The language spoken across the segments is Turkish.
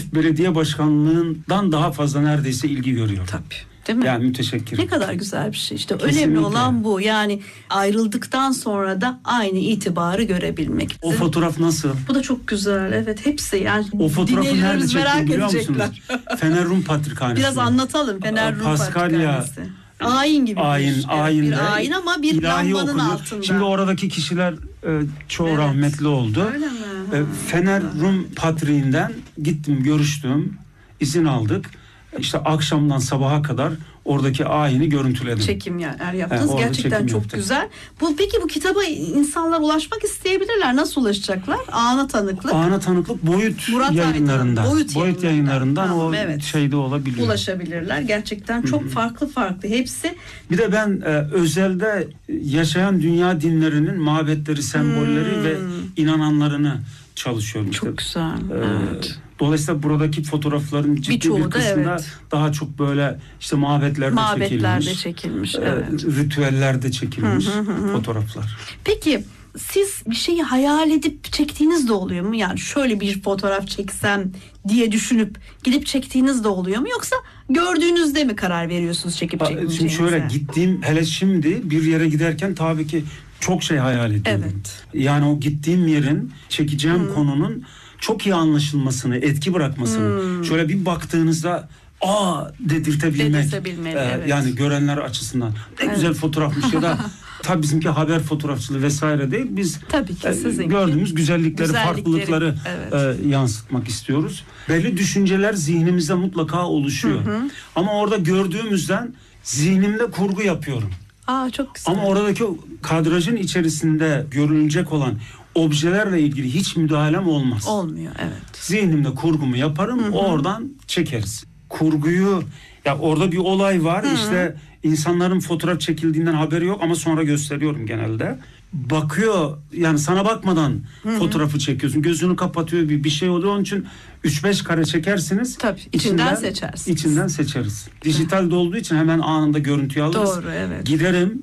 çift belediye başkanlığından daha fazla neredeyse ilgi görüyor. Tabii. Değil mi? Yani müteşekkir. Ne kadar güzel bir şey. İşte Kesinlikle. önemli olan bu. Yani ayrıldıktan sonra da aynı itibarı görebilmek. O fotoğraf nasıl? Bu da çok güzel. Evet, hepsi yani. O fotoğrafı nerede çektim biliyor musunuz? Fener Rum Patrikhanesi. Biraz anlatalım Fener Rum Patrikhanesi. Ayin gibi ayin bir ayin ama bir lambanın altında. Şimdi oradaki kişiler çoğu rahmetli oldu. Öyle mi? Fener Rum Patriğinden gittim, görüştüm, izin aldık. İşte akşamdan sabaha kadar oradaki ayini görüntüledim. Çekimler yaptınız. Gerçekten çekim çok yaptık. güzel. Peki bu kitaba insanlar ulaşmak isteyebilirler. Nasıl ulaşacaklar? Ana tanıklık. Ana tanıklık Boyut Murat yayınlarından. Boyut yayınlarından tamam, o evet. şeyde olabiliyor. Ulaşabilirler. Gerçekten çok farklı hepsi. Bir de ben özelde yaşayan dünya dinlerinin mabetleri, sembolleri ve inananlarını çalışıyorum. Çok güzel. Evet. Dolayısıyla buradaki fotoğrafların ciddi Birçoğu bir kısmında evet. daha çok böyle işte mabetlerde çekilmiş. Evet. Ritüellerde çekilmiş fotoğraflar. Peki siz bir şeyi hayal edip çektiğiniz de oluyor mu? Yani şöyle bir fotoğraf çeksem diye düşünüp gidip çektiğiniz de oluyor mu? Yoksa gördüğünüzde mi karar veriyorsunuz çekip çekmeyeceğinize? Şimdi şöyle hele şimdi bir yere giderken tabii ki çok şey hayal ediyorum. Evet. Yani o gittiğim yerin, çekeceğim konunun çok iyi anlaşılmasını, etki bırakmasını. Şöyle bir baktığınızda dedirtebilmek. Evet. Yani görenler açısından. Ne güzel fotoğrafmış ya da tabii bizimki haber fotoğrafçılığı vesaire değil. Biz tabii ki gördüğümüz güzellikleri, farklılıkları yansıtmak istiyoruz. Belli düşünceler zihnimizde mutlaka oluşuyor. Ama orada gördüğümüzden zihnimde kurgu yapıyorum. Çok güzel. Ama oradaki kadrajın içerisinde görülecek olan objelerle ilgili hiç müdahalem olmaz. Olmuyor, evet. Zihnimde kurgumu yaparım, oradan çekeriz. Kurguyu, ya orada bir olay var, işte insanların fotoğraf çekildiğinden haberi yok ama sonra gösteriyorum genelde. Bakıyor, yani sana bakmadan fotoğrafı çekiyorsun. Gözünü kapatıyor, bir şey oluyor. Onun için 3-5 kare çekersiniz. Tabii, içinden seçersiniz. İçinden seçeriz. Dijitalde olduğu için hemen anında görüntüyü alırız. Doğru, evet. Giderim,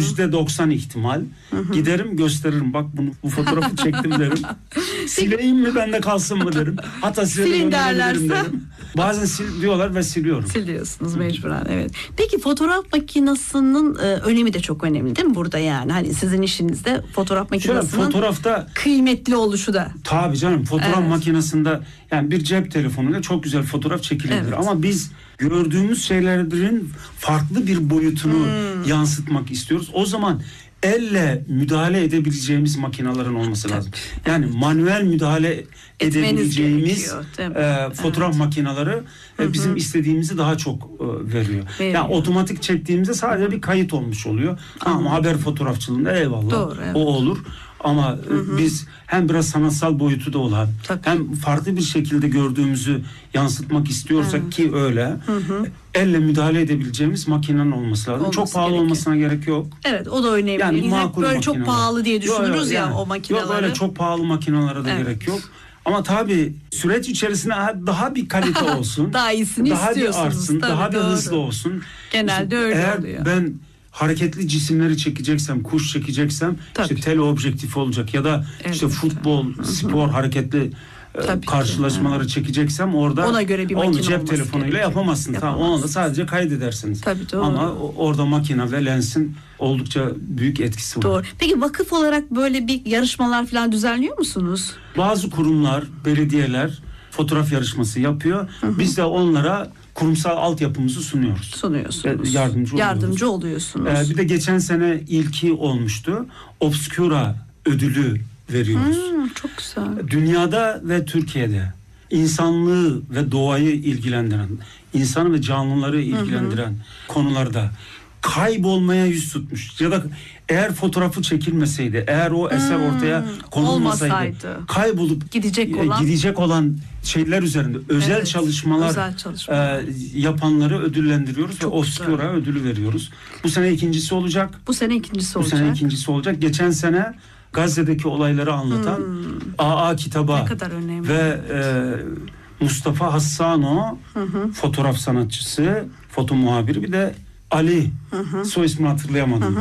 %90 ihtimal. Giderim, gösteririm. Bak bu fotoğrafı çektim derim. Sileyim mi, bende kalsın mı derim. Hatta silin derlerse. Derim. Bazen sil diyorlar ve siliyorum. Siliyorsunuz mecburen, evet. Peki fotoğraf makinesinin önemi de çok önemli değil mi burada yani? Hani sizin işinizde fotoğraf makinesinin fotoğrafta kıymetli oluşu da. Tabii canım, fotoğraf makinesinde yani bir cep telefonuyla çok güzel fotoğraf çekilebilir. Evet. Ama biz gördüğümüz şeylerin farklı bir boyutunu yansıtmak istiyoruz. O zaman elle müdahale edebileceğimiz makinelerin olması lazım. Yani manuel müdahale edebileceğimiz fotoğraf makineleri bizim istediğimizi daha çok veriyor. Yani otomatik çektiğimizde sadece bir kayıt olmuş oluyor. Ama haber fotoğrafçılığında eyvallah. Doğru, evet. O olur. Ama biz hem biraz sanatsal boyutu da olan, hem farklı bir şekilde gördüğümüzü yansıtmak istiyorsak ki öyle, elle müdahale edebileceğimiz makinenin olması lazım. Çok pahalı olmasına gerek yok. Evet, o da önemli. Yani makul böyle makineler. Çok pahalı diye düşünürüz ya o makineleri. Yok, öyle çok pahalı makinelere de gerek yok. Ama tabii süreç içerisinde daha bir kalite olsun. Daha iyisini istiyorsunuz. Daha bir artsın, daha bir hızlı olsun. Genelde öyle oluyor. Eğer ben hareketli cisimleri çekeceksem, kuş çekeceksem, işte teleobjektif olacak ya da işte futbol, spor, hareketli karşılaşmaları çekeceksem orada ona göre bir onu cep telefonuyla yapamazsın. Tamam, onu da sadece kaydedersiniz. Tabii, doğru. Ama orada makine ve lensin oldukça büyük etkisi var. Doğru. Peki vakıf olarak böyle bir yarışmalar falan düzenliyor musunuz? Bazı kurumlar, belediyeler fotoğraf yarışması yapıyor. Biz de onlara kurumsal altyapımızı sunuyorsunuz. Yardımcı oluyorsunuz. Bir de geçen sene ilki olmuştu. Obscura ödülü veriyoruz. Çok güzel. Dünyada ve Türkiye'de insanlığı ve doğayı ilgilendiren, insanı ve canlıları ilgilendiren konularda kaybolmaya yüz tutmuş ya da eğer fotoğrafı çekilmeseydi, eğer o eser ortaya konulmasaydı, kaybolup gidecek olan şeyler üzerinde özel çalışmalar yapanları ödüllendiriyoruz ve Obscura ödülü veriyoruz. Bu sene ikincisi olacak. Bu sene ikincisi olacak. Geçen sene Gazze'deki olayları anlatan AA Kitaba ve Mustafa Hassano fotoğraf sanatçısı, foto muhabiri, bir de Ali soy ismini hatırlayamadım.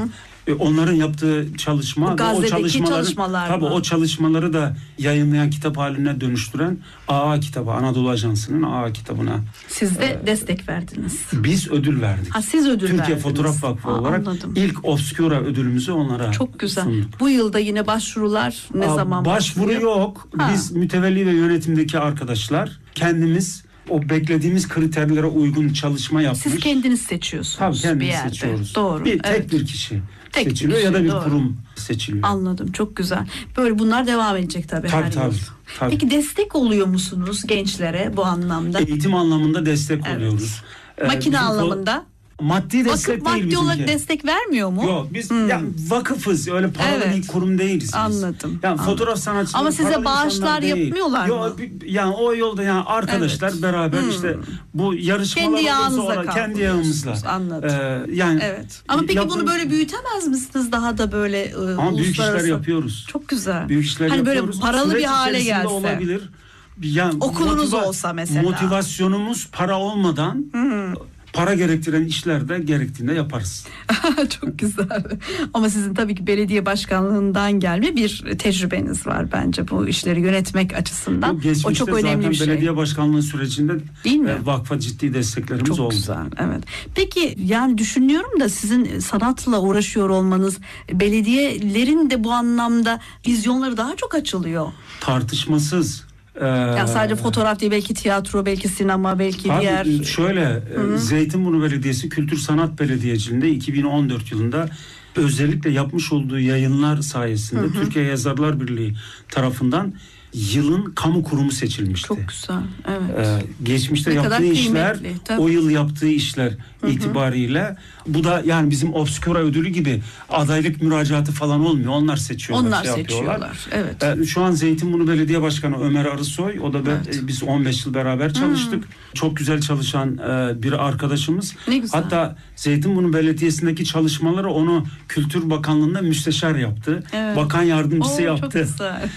Onların yaptığı çalışma Bu ve o Gazze'deki çalışmalar tabii mı? o çalışmaları da yayınlayan, kitap haline dönüştüren AA kitabı, Anadolu Ajansı'nın AA kitabına Siz de destek verdiniz. biz ödül verdik. Ha, siz ödül Türkiye verdiniz. Fotoğraf Vakfı olarak anladım. ilk Obscura ödülümüzü onlara Çok güzel. sunduk. Bu yılda yine başvurular ne zaman Başvuru başlıyor? yok. Ha. Biz mütevelli ve yönetimdeki arkadaşlar kendimiz o beklediğimiz kriterlere uygun çalışma yapmış. Siz kendiniz seçiyorsunuz Tabii bir kendimiz yerde. seçiyoruz. Doğru. Tek evet. bir kişi Tek bir seçiliyor kişi, ya da bir doğru. kurum seçiliyor. Anladım, çok güzel. Böyle bunlar devam edecek tabii, Tabii, her tabii, yıl. tabii. Peki destek oluyor musunuz gençlere bu anlamda? Eğitim anlamında destek Evet. oluyoruz. Makine Bizim anlamında? maddi destek Vakıf değil maddi olarak bizimki. destek vermiyor mu? Yok biz yani vakıfız, öyle paralı Evet. bir kurum değiliz biz. Anladım, Yani anladım. fotoğraf sanatçıları Ama size paralı bağışlar insanlar değil. yapmıyorlar Yok, mı? yani o yolda yani arkadaşlar Evet. beraber işte bu yarışmalar Kendi olursa yağınızla kendi yağımızla. Anladım. Yani Evet. Ama peki bunu yaptığımız- böyle büyütemez misiniz daha da böyle ama büyük işler uluslararası? yapıyoruz. Çok güzel. Büyük işler hani yapıyoruz. böyle paralı Süreç bir hale içerisinde gelse. olabilir. Yani Okulunuz olsa mesela. Motivasyonumuz para olmadan para gerektiren işlerde gerektiğinde yaparız. Çok güzel. Ama sizin tabii ki belediye başkanlığından gelme bir tecrübeniz var bence bu işleri yönetmek açısından. Bu geçmişte O çok önemli zaten bir şey. belediye başkanlığı sürecinde Değil mi? vakfa ciddi desteklerimiz Çok oldu. güzel, evet. Peki yani düşünüyorum da sizin sanatla uğraşıyor olmanız, belediyelerin de bu anlamda vizyonları daha çok açılıyor. Tartışmasız. Yani sadece fotoğraf değil, belki tiyatro, belki sinema, belki Abi, diğer... şöyle Zeytinburnu Belediyesi Kültür Sanat Belediyeciliğinde 2014 yılında özellikle yapmış olduğu yayınlar sayesinde Türkiye Yazarlar Birliği tarafından yılın kamu kurumu seçilmişti. Çok güzel, evet. Geçmişte Ne kadar yaptığı işler, kıymetli, tabii. o yıl yaptığı işler itibariyle bu da yani bizim Obscura ödülü gibi adaylık müracaatı falan olmuyor. Onlar seçiyorlar. Onlar yapıyorlar. seçiyorlar, evet. Şu an Zeytinburnu Belediye Başkanı Ömer Arısoy, o da biz 15 yıl beraber çalıştık. Çok güzel çalışan bir arkadaşımız. Ne güzel. Hatta Zeytinburnu Belediyesi'ndeki çalışmaları onu Kültür Bakanlığı'nda müsteşar yaptı. Evet. Bakan yardımcısı Oo, yaptı. Çok güzel.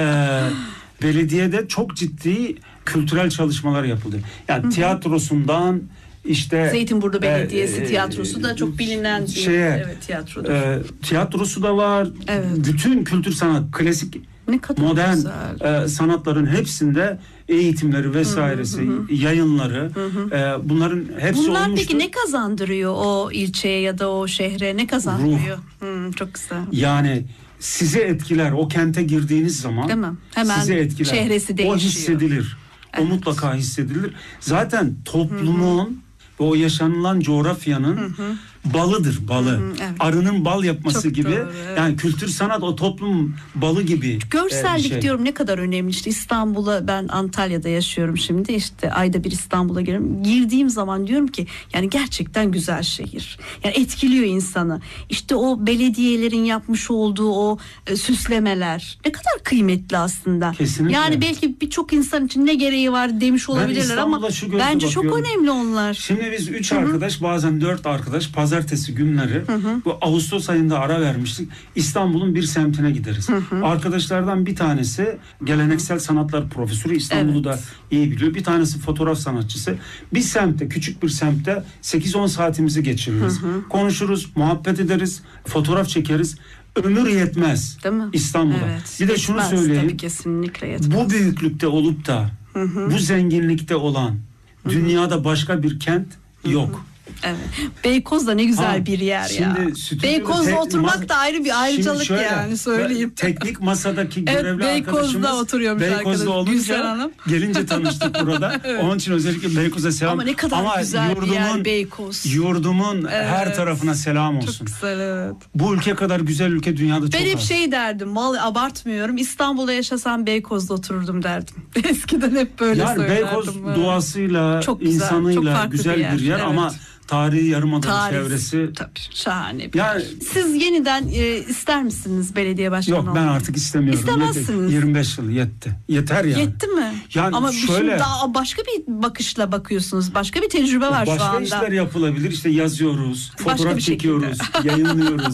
Belediyede çok ciddi kültürel çalışmalar yapıldı. Yani tiyatrosundan işte Zeytinburnu Belediyesi tiyatrosu da çok bilinen bir evet, tiyatrodur. Tiyatrosu da var. Evet. Bütün kültür sanat, klasik Ne kadar modern güzel. sanatların hepsinde eğitimleri vesairesi, yayınları, bunların hepsi Bunlar olmuştur. peki ne kazandırıyor o ilçeye ya da o şehre, ne kazandırıyor? Çok güzel. Yani sizi etkiler. O kente girdiğiniz zaman Değil mi? Hemen sizi etkiler. çehresi değişiyor. O hissedilir. O Evet. mutlaka hissedilir. Zaten toplumun ve o yaşanılan coğrafyanın balıdır, balı. evet. Arının bal yapması Çok gibi. doğru, evet. Yani kültür sanat o toplum balı gibi. Görsellik bir şey. diyorum ne kadar önemli. İşte İstanbul'a, ben Antalya'da yaşıyorum şimdi, işte ayda bir İstanbul'a geliyorum. Girdiğim zaman diyorum ki yani gerçekten güzel şehir. Yani etkiliyor insanı. İşte o belediyelerin yapmış olduğu o süslemeler ne kadar kıymetli aslında. Kesinlikle. Yani belki birçok insan için ne gereği var demiş olabilirler ama İstanbul'a şu gözle bence çok bakıyorum. önemli onlar. Şimdi biz 3 arkadaş, bazen 4 arkadaş pazartesi günleri bu Ağustos ayında ara vermiştik. İstanbul'un bir semtine gideriz. Arkadaşlardan bir tanesi geleneksel sanatlar profesörü, İstanbul'u da iyi biliyor. Bir tanesi fotoğraf sanatçısı. Bir semtte, küçük bir semtte 8-10 saatimizi geçiririz. Konuşuruz, muhabbet ederiz, fotoğraf çekeriz. Ömür yetmez Değil mi? İstanbul'a. Evet, Bir de şunu yetmez, söyleyeyim. tabii kesinlikle yetmez. Bu büyüklükte olup da bu zenginlikte olan dünyada başka bir kent yok. Evet. Beykoz da ne güzel Ha, bir yer ya. şimdi stüdyoda Beykoz'da oturmak da ayrı bir ayrıcalık Şimdi şöyle, yani, söyleyeyim. Teknik masadaki Evet, görevli Beykoz'da arkadaşımız oturuyormuş arkadaşım, Gülsen olunca Hanım. gelince tanıştık burada. Onun için özellikle Beykoz'a selam. Ama ne kadar güzel bir yer Beykoz. Yurdumun her Evet. tarafına selam Çok olsun. güzel, evet. Bu ülke kadar güzel ülke dünyada çok Ben hep az. şey derdim, vallahi abartmıyorum, İstanbul'da yaşasam Beykoz'da otururdum derdim. Eskiden hep böyle Yani söylerdim. Beykoz Evet. doğasıyla, Çok güzel, çok insanıyla farklı güzel bir yer evet. ama tarihi yarımada Tarih, çevresi. tabii şahane bir Yani- yer. Siz yeniden ister misiniz belediye başkanı Yok, ben olmayı? artık istemiyorum. İstemezsiniz. 25 yıl yetti. Yeter yani. Yetti mi? Yani Ama şöyle- şimdi daha başka bir bakışla bakıyorsunuz. Başka bir tecrübe var şu Başka anda. işler yapılabilir. İşte yazıyoruz, Başka fotoğraf bir şekilde. çekiyoruz, yayınlıyoruz.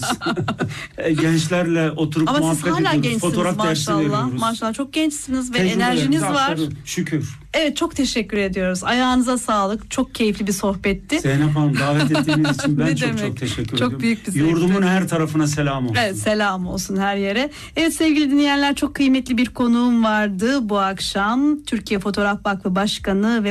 Gençlerle oturup Ama siz muhabbet hala ediyoruz. gençsiniz Fotoğraf dersi maşallah. veriyoruz. Maşallah çok gençsiniz ve Tecrübelerimizi enerjiniz var. aktarıyoruz. Şükür. Evet, çok teşekkür ediyoruz. Ayağınıza sağlık. Çok keyifli bir sohbetti. Zeynep Hanım, davet ettiğiniz için ben Ne çok demek? teşekkür Çok ediyorum. büyük bir zevkti. Yurdumun her tarafına selam olsun. Evet, selam olsun her yere. Evet sevgili dinleyenler, çok kıymetli bir konuğum vardı bu akşam. Türkiye Fotoğraf Vakfı Başkanı ve